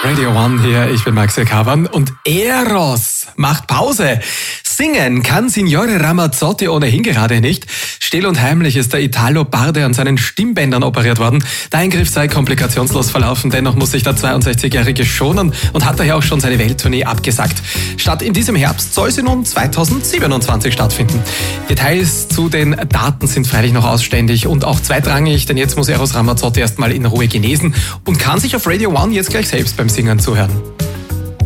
Radio One hier, ich bin Maxi Kavan und Eros macht Pause. Singen kann Signore Ramazzotti ohnehin gerade nicht. Still und heimlich ist der Italo Barde an seinen Stimmbändern operiert worden. Der Eingriff sei komplikationslos verlaufen, dennoch muss sich der 62-Jährige schonen und hat daher auch schon seine Welttournee abgesagt. Statt in diesem Herbst soll sie nun 2027 stattfinden. Details zu den Daten sind freilich noch ausständig und auch zweitrangig, denn jetzt muss Eros Ramazzotti erstmal in Ruhe genesen und kann sich auf Radio One jetzt gleich selbst beim Singen zuhören.